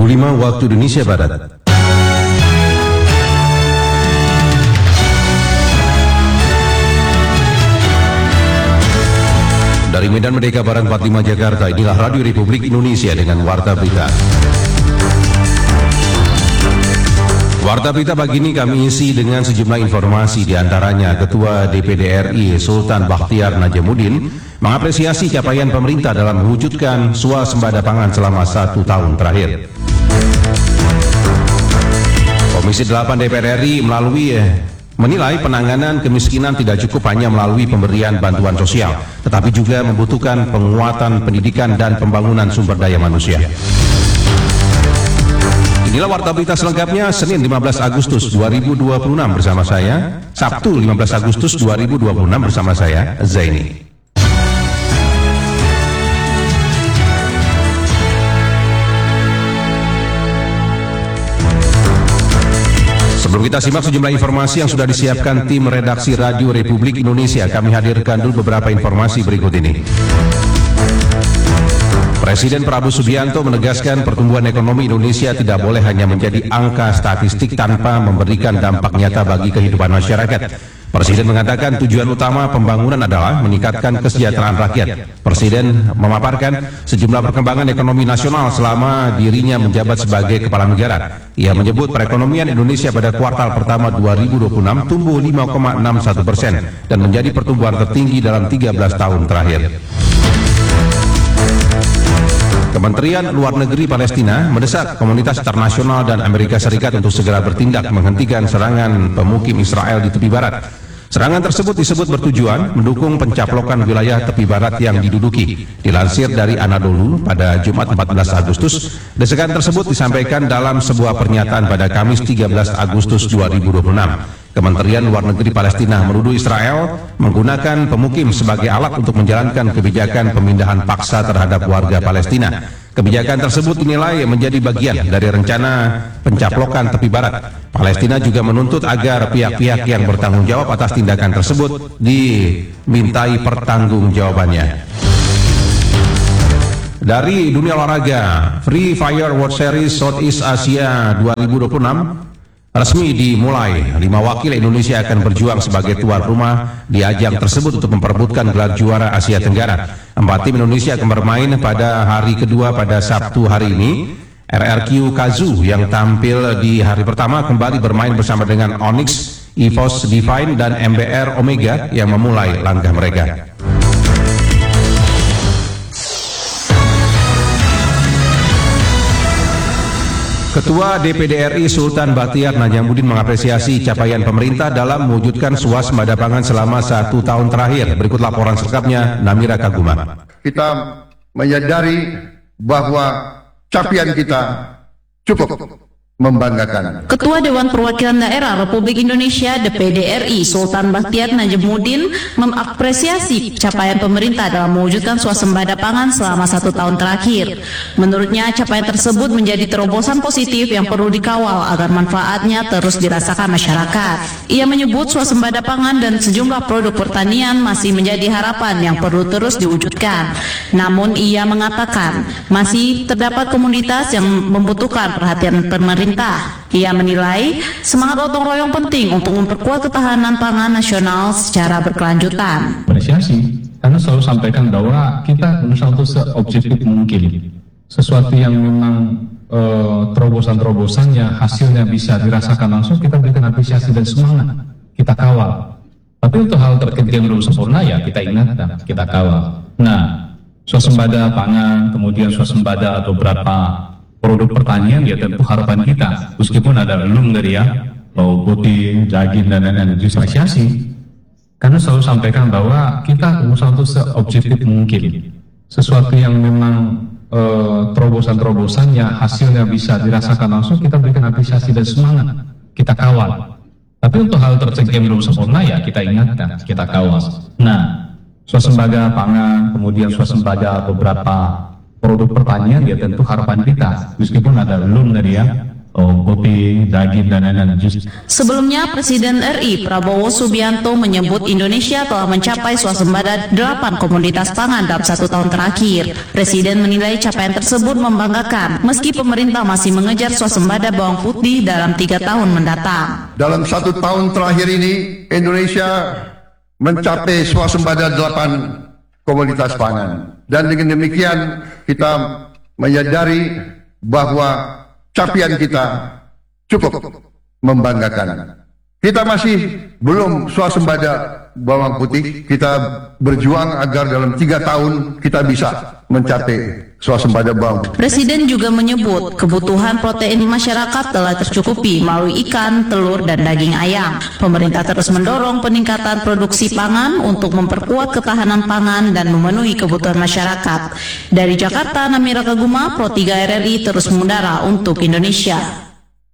waktu Indonesia Barat. Dari Medan Merdeka Barat 45 Jakarta, inilah Radio Republik Indonesia dengan Warta Berita. Warta Berita pagi ini kami isi dengan sejumlah informasi, diantaranya Ketua DPD RI Sultan Bakhtiar Najamuddin mengapresiasi capaian pemerintah dalam mewujudkan swasembada pangan selama 1 tahun terakhir. Komisi 8 DPR RI menilai penanganan kemiskinan tidak cukup hanya melalui pemberian bantuan sosial, tetapi juga membutuhkan penguatan pendidikan dan pembangunan sumber daya manusia. Inilah Warta Berita selengkapnya Senin 15 Agustus 2026 bersama saya, Sabtu 15 Agustus 2026 bersama saya, Zaini. Sebelum kita simak sejumlah informasi yang sudah disiapkan tim redaksi Radio Republik Indonesia, kami hadirkan dulu beberapa informasi berikut ini. Presiden Prabowo Subianto menegaskan pertumbuhan ekonomi Indonesia tidak boleh hanya menjadi angka statistik tanpa memberikan dampak nyata bagi kehidupan masyarakat. Presiden mengatakan tujuan utama pembangunan adalah meningkatkan kesejahteraan rakyat. Presiden memaparkan sejumlah perkembangan ekonomi nasional selama dirinya menjabat sebagai kepala negara. Ia menyebut perekonomian Indonesia pada kuartal pertama 2026 tumbuh 5,61% dan menjadi pertumbuhan tertinggi dalam 13 tahun terakhir. Kementerian Luar Negeri Palestina mendesak komunitas internasional dan Amerika Serikat untuk segera bertindak menghentikan serangan pemukim Israel di tepi barat. Serangan tersebut disebut bertujuan mendukung pencaplokan wilayah tepi barat yang diduduki. Dilansir dari Anadolu pada Jumat 14 Agustus, desakan tersebut disampaikan dalam sebuah pernyataan pada Kamis 13 Agustus 2026. Kementerian Luar Negeri Palestina menuduh Israel menggunakan pemukim sebagai alat untuk menjalankan kebijakan pemindahan paksa terhadap warga Palestina. Kebijakan tersebut dinilai menjadi bagian dari rencana pencaplokan tepi barat. Palestina juga menuntut agar pihak-pihak yang bertanggung jawab atas tindakan tersebut dimintai pertanggungjawabannya. Dari dunia olahraga, Free Fire World Series Southeast Asia 2026 resmi dimulai. 5 wakil Indonesia akan berjuang sebagai tuan rumah di ajang tersebut untuk memperebutkan gelar juara Asia Tenggara. 4 tim Indonesia akan bermain pada hari kedua pada Sabtu hari ini. RRQ Kazu yang tampil di hari pertama kembali bermain bersama dengan Onyx, EVOS Divine, dan MBR Omega yang memulai langkah mereka. Ketua DPD RI Sultan Bakhtiar Najamuddin mengapresiasi capaian pemerintah dalam mewujudkan swasembada pangan selama 1 tahun terakhir. Berikut laporan selengkapnya Namira Kaguma. Kita menyadari bahwa capaian kita cukup membanggakan. Ketua Dewan Perwakilan Daerah Republik Indonesia DPD RI Sultan Bakhtiar Najamuddin mengapresiasi capaian pemerintah dalam mewujudkan swasembada pangan selama 1 tahun terakhir. Menurutnya capaian tersebut menjadi terobosan positif yang perlu dikawal agar manfaatnya terus dirasakan masyarakat. Ia menyebut swasembada pangan dan sejumlah produk pertanian masih menjadi harapan yang perlu terus diwujudkan. Namun ia mengatakan masih terdapat komunitas yang membutuhkan perhatian pemerintah. Ia menilai semangat gotong royong penting untuk memperkuat ketahanan pangan nasional secara berkelanjutan. Apresiasi, karena selalu sampaikan bahwa kita berusaha untuk seobjektif mungkin. Sesuatu yang memang terobosan-terobosan yang hasilnya bisa dirasakan langsung, kita berikan apresiasi dan semangat, kita kawal. Tapi untuk hal terkait yang belum sempurna ya kita ingatkan, kita kawal. Nah, swasembada pangan, kemudian swasembada atau berapa produk pertanian ya tentu harapan kita, meskipun ada belum dari ya bawang putih, daging dan lain-lain, apresiasi karena selalu sampaikan bahwa kita berusaha untuk seobjektif mungkin. Sesuatu yang memang terobosan-terobosan yang hasilnya bisa dirasakan langsung, kita berikan apresiasi dan semangat, kita kawal. Tapi untuk hal terkait yang belum sempurna ya kita ingatkan, kita kawal. Nah, swasembada pangan, kemudian swasembada beberapa produk pertanian ya tentu harapan kita, meskipun ada belum dari ya kopi, daging, dan lain-lain. Sebelumnya, Presiden RI Prabowo Subianto menyebut Indonesia telah mencapai swasembada 8 komoditas pangan dalam 1 tahun terakhir. Presiden menilai capaian tersebut membanggakan, meski pemerintah masih mengejar swasembada bawang putih dalam 3 tahun mendatang. Dalam 1 tahun terakhir ini, Indonesia mencapai swasembada 8 komoditas pangan. Dan dengan demikian, kita menyadari bahwa capaian kita cukup membanggakan. Kita masih belum swasembada bawang putih. Kita berjuang agar dalam 3 tahun kita bisa mencapai swasembada bawang putih. Presiden juga menyebut kebutuhan protein masyarakat telah tercukupi melalui ikan, telur, dan daging ayam. Pemerintah terus mendorong peningkatan produksi pangan untuk memperkuat ketahanan pangan dan memenuhi kebutuhan masyarakat. Dari Jakarta, Namira Kaguma, Pro 3 RRI terus mengudara untuk Indonesia.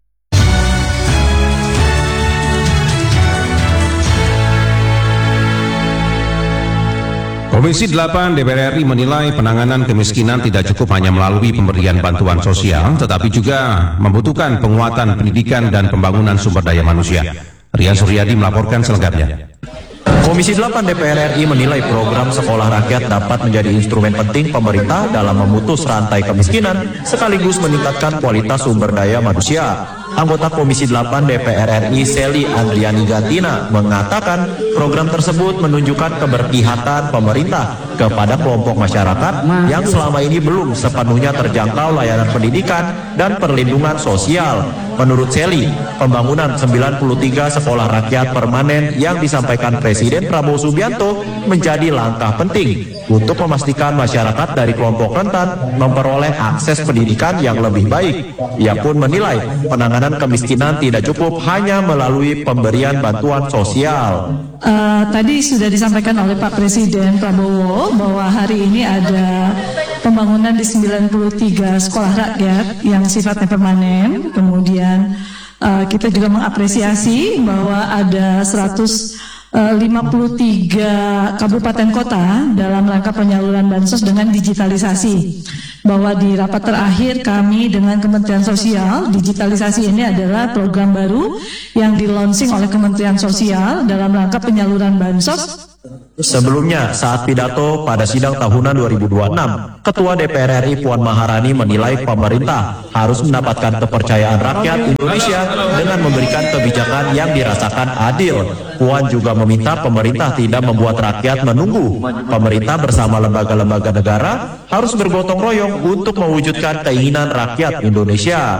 Komisi 8 DPR RI menilai penanganan kemiskinan tidak cukup hanya melalui pemberian bantuan sosial, tetapi juga membutuhkan penguatan pendidikan dan pembangunan sumber daya manusia. Rian Suryadi melaporkan selengkapnya. Komisi 8 DPR RI menilai program sekolah rakyat dapat menjadi instrumen penting pemerintah dalam memutus rantai kemiskinan sekaligus meningkatkan kualitas sumber daya manusia. Anggota Komisi 8 DPR RI Seli Andriani Gatina mengatakan program tersebut menunjukkan keberpihakan pemerintah kepada kelompok masyarakat yang selama ini belum sepenuhnya terjangkau layanan pendidikan dan perlindungan sosial. Menurut Seli, pembangunan 93 sekolah rakyat permanen yang disampaikan Presiden Prabowo Subianto menjadi langkah penting untuk memastikan masyarakat dari kelompok rentan memperoleh akses pendidikan yang lebih baik. Ia pun menilai penanganan kemiskinan tidak cukup hanya melalui pemberian bantuan sosial. Tadi sudah disampaikan oleh Pak Presiden Prabowo bahwa hari ini ada pembangunan di 93 sekolah rakyat yang sifatnya permanen. Kemudian kita juga mengapresiasi bahwa ada 153 kabupaten kota dalam rangka penyaluran bansos dengan digitalisasi. Bahwa di rapat terakhir kami dengan Kementerian Sosial, digitalisasi ini adalah program baru yang di-launching oleh Kementerian Sosial dalam rangka penyaluran bansos. Sebelumnya, saat pidato pada sidang tahunan 2026, Ketua DPR RI Puan Maharani menilai pemerintah harus mendapatkan kepercayaan rakyat Indonesia dengan memberikan kebijakan yang dirasakan adil. Puan juga meminta pemerintah tidak membuat rakyat menunggu. Pemerintah bersama lembaga-lembaga negara harus bergotong royong untuk mewujudkan keinginan rakyat Indonesia.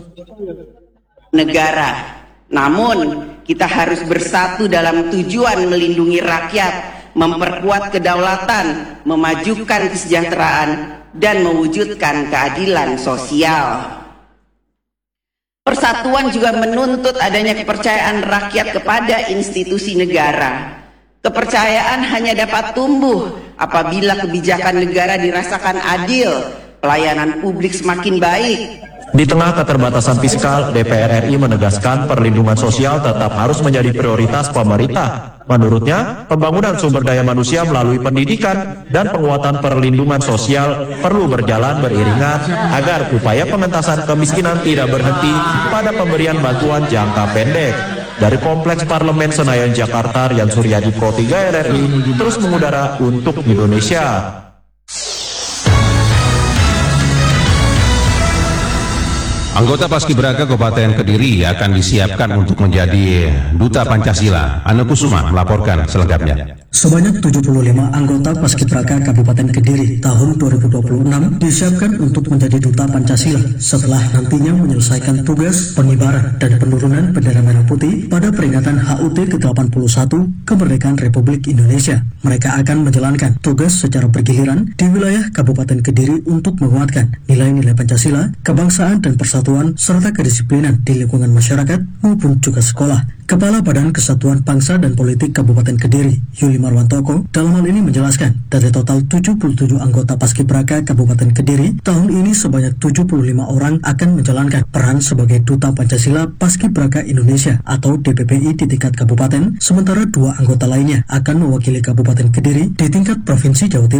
Namun, kita harus bersatu dalam tujuan melindungi rakyat, memperkuat kedaulatan, memajukan kesejahteraan, dan mewujudkan keadilan sosial. Persatuan juga menuntut adanya kepercayaan rakyat kepada institusi negara. Kepercayaan hanya dapat tumbuh apabila kebijakan negara dirasakan adil, pelayanan publik semakin baik. Di tengah keterbatasan fiskal, DPR RI menegaskan perlindungan sosial tetap harus menjadi prioritas pemerintah. Menurutnya, pembangunan sumber daya manusia melalui pendidikan dan penguatan perlindungan sosial perlu berjalan beriringan agar upaya pengentasan kemiskinan tidak berhenti pada pemberian bantuan jangka pendek. Dari Kompleks Parlemen Senayan Jakarta, Rian Suryadi, Pro 3 RRI, terus mengudara untuk Indonesia. Anggota Paskibraka Kabupaten Kediri akan disiapkan untuk menjadi Duta Pancasila. Anu Kusuma melaporkan selengkapnya. Sebanyak 75 anggota Paskibraka Kabupaten Kediri tahun 2026 disiapkan untuk menjadi Duta Pancasila setelah nantinya menyelesaikan tugas pengibaran dan penurunan bendera merah putih pada peringatan HUT ke-81 Kemerdekaan Republik Indonesia. Mereka akan menjalankan tugas secara bergiliran di wilayah Kabupaten Kediri untuk menguatkan nilai-nilai Pancasila, kebangsaan dan persatuan serta kedisiplinan di lingkungan masyarakat maupun juga sekolah. Kepala Badan Kesatuan Bangsa dan Politik Kabupaten Kediri, Yuli Marwantoko, dalam hal ini menjelaskan dari total 77 anggota Paskibraka Kabupaten Kediri, tahun ini sebanyak 75 orang akan menjalankan peran sebagai Duta Pancasila Paskibraka Indonesia atau DPPI di tingkat kabupaten, sementara 2 anggota lainnya akan mewakili Kabupaten Kediri di tingkat Provinsi Jawa Timur.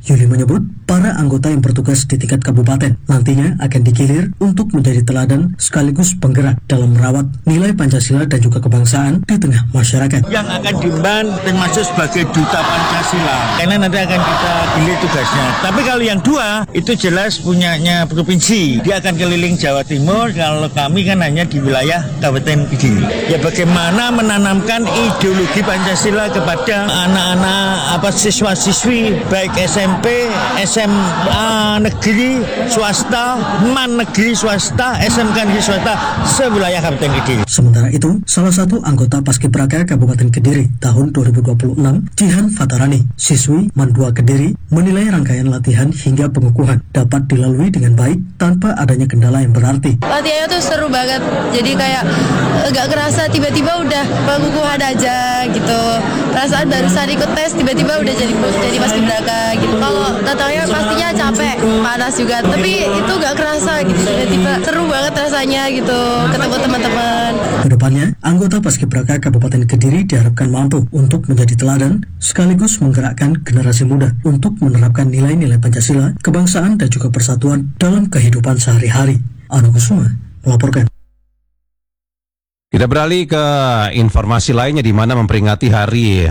Yuli menyebut, para anggota yang bertugas di tingkat kabupaten nantinya akan digilir untuk menjadi teladan sekaligus penggerak dalam merawat nilai Pancasila dan juga kebangsaan di tengah masyarakat. Yang akan diemban termasuk sebagai duta Pancasila, karena nanti akan kita pilih tugasnya. Tapi kalau yang dua, itu jelas punyanya provinsi. Dia akan keliling Jawa Timur, kalau kami kan hanya di wilayah Kabupaten Kediri. Ya bagaimana menanamkan ideologi Pancasila kepada anak-anak siswa-siswi, baik SMP, SMA negeri, swasta, MAN negeri swasta, SMK negeri swasta, sewilayah Kabupaten Kediri. Sementara itu, salah satu anggota Paskibraka Kabupaten Kediri tahun 2026, Jihan Fatarani, siswi MAN 2 Kediri, menilai rangkaian latihan hingga pengukuhan dapat dilalui dengan baik tanpa adanya kendala yang berarti. Latihannya tuh seru banget, jadi kayak gak kerasa tiba-tiba udah pengukuhan aja gitu. Perasaan barusan ikut tes tiba-tiba udah jadi Paskibraka gitu. Kalau datangnya pastinya capek, panas juga, tapi itu gak kerasa gitu, tiba-tiba seru banget rasanya gitu, ketemu teman-teman. Kedepannya, anggota Paskibraka Kabupaten Kediri diharapkan mampu untuk menjadi teladan sekaligus menggerakkan generasi muda untuk menerapkan nilai-nilai Pancasila, kebangsaan dan juga persatuan dalam kehidupan sehari-hari. Anu Kusuma melaporkan. Kita beralih ke informasi lainnya di mana memperingati Hari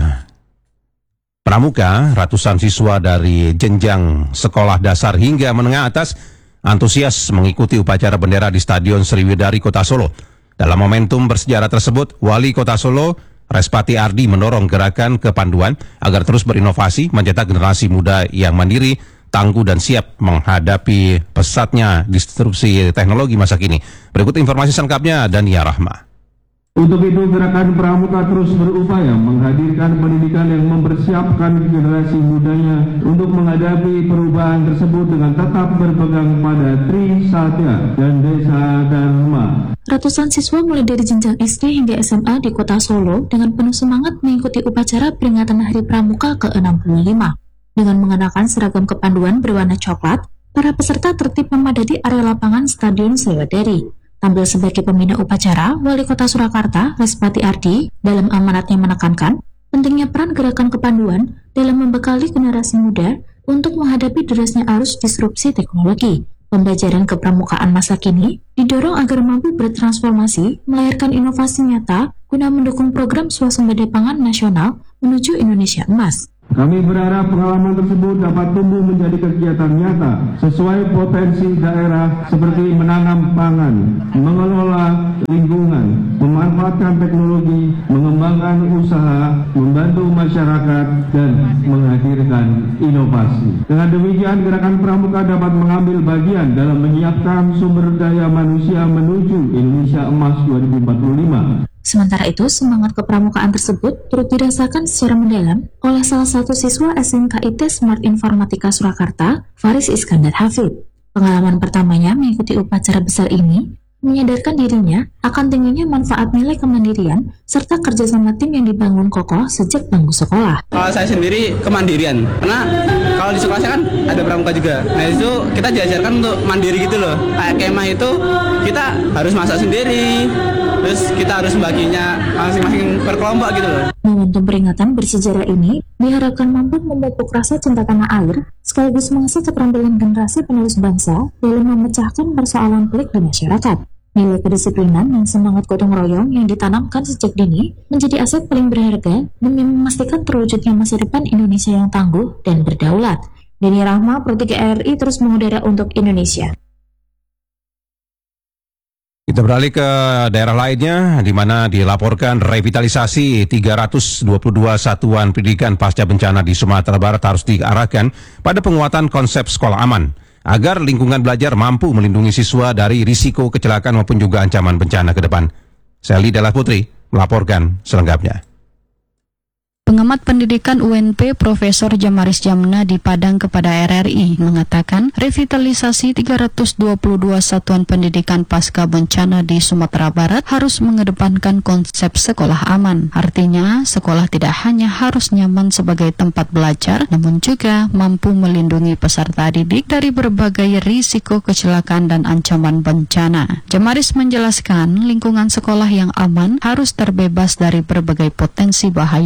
Pramuka, ratusan siswa dari jenjang sekolah dasar hingga menengah atas antusias mengikuti upacara bendera di Stadion Sriwidari, Kota Solo. Dalam momentum bersejarah tersebut, Wali Kota Solo, Respati Ardi, mendorong gerakan kepanduan agar terus berinovasi, mencetak generasi muda yang mandiri, tangguh dan siap menghadapi pesatnya disrupsi teknologi masa kini. Berikut informasi selengkapnya, Dania Rahma. Untuk itu, Gerakan Pramuka terus berupaya menghadirkan pendidikan yang mempersiapkan generasi mudanya untuk menghadapi perubahan tersebut dengan tetap berpegang pada Tri Satya dan Desa Dharma. Ratusan siswa mulai dari jenjang SD hingga SMA di Kota Solo dengan penuh semangat mengikuti upacara peringatan Hari Pramuka ke-65. Dengan mengenakan seragam kepanduan berwarna coklat, para peserta tertib memadati area lapangan Stadion Sriwidari. Tampil sebagai pembina upacara, Wali Kota Surakarta, Respati Ardi, dalam amanatnya menekankan pentingnya peran gerakan kepanduan dalam membekali generasi muda untuk menghadapi derasnya arus disrupsi teknologi. Pembelajaran kepramukaan masa kini didorong agar mampu bertransformasi, melahirkan inovasi nyata guna mendukung program swasembada pangan nasional menuju Indonesia Emas. Kami berharap pengalaman tersebut dapat tumbuh menjadi kegiatan nyata sesuai potensi daerah seperti menanam pangan, mengelola lingkungan, memanfaatkan teknologi, mengembangkan usaha, membantu masyarakat, dan menghadirkan inovasi. Dengan demikian, Gerakan Pramuka dapat mengambil bagian dalam menyiapkan sumber daya manusia menuju Indonesia Emas 2045. Sementara itu, semangat kepramukaan tersebut turut dirasakan secara mendalam oleh salah satu siswa SMKIT Smart Informatika Surakarta, Faris Iskandar Hafid. Pengalaman pertamanya mengikuti upacara besar ini menyadarkan dirinya akan tingginya manfaat nilai kemandirian serta kerjasama tim yang dibangun kokoh sejak bangku sekolah. Kalau saya sendiri kemandirian, karena kalau di sekolah saya kan ada pramuka juga. Nah itu kita diajarkan untuk mandiri gitu loh. Kayak kemah itu kita harus masak sendiri, terus kita harus membaginya masing-masing berkelompok gitu loh. Momentum peringatan bersejarah ini diharapkan mampu memupuk rasa cinta tanah air sekaligus mengasah keterampilan generasi penerus bangsa dalam memecahkan persoalan pelik di masyarakat. Nilai kedisiplinan dan semangat gotong royong yang ditanamkan sejak dini menjadi aset paling berharga demi memastikan terwujudnya masa depan Indonesia yang tangguh dan berdaulat. Dini Rahma, Pro 3 RRI terus mengudara untuk Indonesia. Kita beralih ke daerah lainnya, di mana dilaporkan revitalisasi 322 satuan pendidikan pasca bencana di Sumatera Barat harus diarahkan pada penguatan konsep sekolah aman, agar lingkungan belajar mampu melindungi siswa dari risiko kecelakaan maupun juga ancaman bencana ke depan. Sally Della Putri melaporkan selengkapnya. Pengamat pendidikan UNP Profesor Jamaris Jamna di Padang kepada RRI mengatakan revitalisasi 322 satuan pendidikan pasca bencana di Sumatera Barat harus mengedepankan konsep sekolah aman. Artinya, sekolah tidak hanya harus nyaman sebagai tempat belajar, namun juga mampu melindungi peserta didik dari berbagai risiko kecelakaan dan ancaman bencana. Jamaris menjelaskan lingkungan sekolah yang aman harus terbebas dari berbagai potensi bahaya yang dapat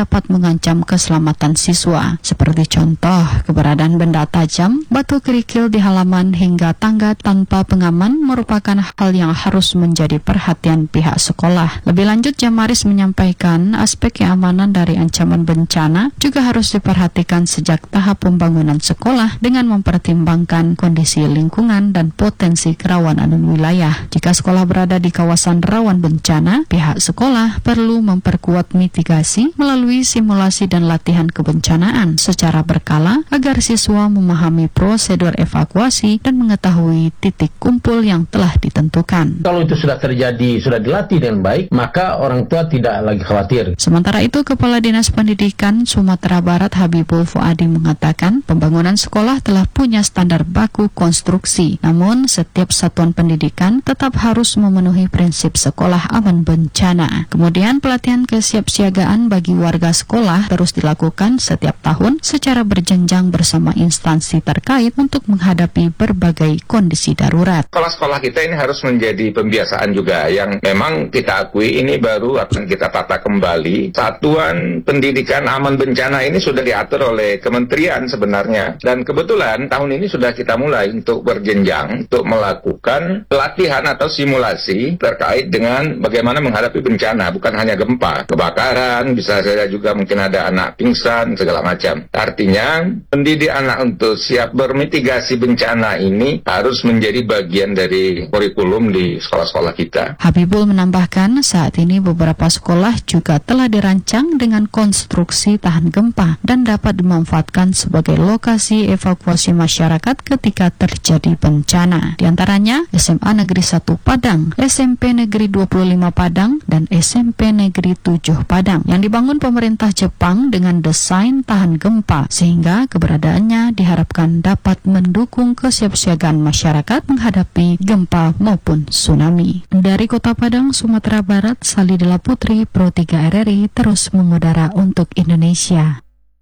dapat mengancam keselamatan siswa, seperti contoh keberadaan benda tajam, batu kerikil di halaman hingga tangga tanpa pengaman merupakan hal yang harus menjadi perhatian pihak sekolah. Lebih lanjut, Jamaris menyampaikan aspek keamanan dari ancaman bencana juga harus diperhatikan sejak tahap pembangunan sekolah dengan mempertimbangkan kondisi lingkungan dan potensi kerawanan wilayah. Jika sekolah berada di kawasan rawan bencana, pihak sekolah perlu memperkuat mitigasi melalui simulasi dan latihan kebencanaan secara berkala agar siswa memahami prosedur evakuasi dan mengetahui titik kumpul yang telah ditentukan. Kalau itu sudah terjadi, sudah dilatih dengan baik, maka orang tua tidak lagi khawatir. Sementara itu, Kepala Dinas Pendidikan Sumatera Barat Habibul Fuadi mengatakan pembangunan sekolah telah punya standar baku konstruksi. Namun, setiap satuan pendidikan tetap harus memenuhi prinsip sekolah aman bencana. Kemudian, pelatihan kesiapsiagaan bagi warga sekolah terus dilakukan setiap tahun secara berjenjang bersama instansi terkait untuk menghadapi berbagai kondisi darurat. Sekolah-sekolah kita ini harus menjadi pembiasaan juga yang memang kita akui ini baru akan kita tata kembali. Satuan pendidikan aman bencana ini sudah diatur oleh kementerian sebenarnya. Dan kebetulan tahun ini sudah kita mulai untuk berjenjang untuk melakukan pelatihan atau simulasi terkait dengan bagaimana menghadapi bencana, bukan hanya gempa, kebakaran, bisa saja juga mungkin ada anak pingsan, segala macam. Artinya, pendidik anak untuk siap bermitigasi bencana ini harus menjadi bagian dari kurikulum di sekolah-sekolah kita. Habibul menambahkan saat ini beberapa sekolah juga telah dirancang dengan konstruksi tahan gempa dan dapat dimanfaatkan sebagai lokasi evakuasi masyarakat ketika terjadi bencana. Di antaranya SMA Negeri 1 Padang, SMP Negeri 25 Padang, dan SMP Negeri 7 Padang yang dibangun pemerintah Jepang dengan desain tahan gempa sehingga keberadaannya diharapkan dapat mendukung kesiapsiagaan masyarakat menghadapi gempa maupun tsunami. Dari Kota Padang, Sumatera Barat, Salidela Putri, Pro 3 RRI terus mengudara untuk Indonesia.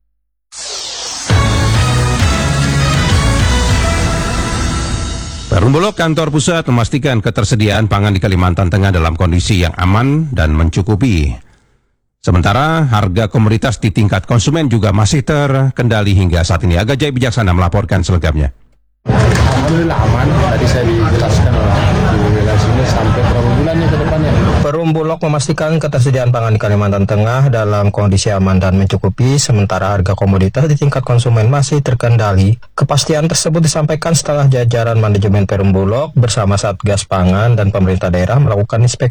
Perum Bulog kantor pusat memastikan ketersediaan pangan di Kalimantan Tengah dalam kondisi yang aman dan mencukupi. Sementara harga komoditas di tingkat konsumen juga masih terkendali hingga saat ini. Aga Jai Bijaksana melaporkan selengkapnya. Alhamdulillah aman. Tadi saya dijelaskan di wilayah sini sampai berapa bulannya ke depannya. Perum Bulog memastikan ketersediaan pangan di Kalimantan Tengah dalam kondisi aman dan mencukupi, sementara harga komoditas di tingkat konsumen masih terkendali. Kepastian tersebut disampaikan setelah jajaran manajemen Perum Bulog bersama Satgas Pangan dan pemerintah daerah melakukan inspeksi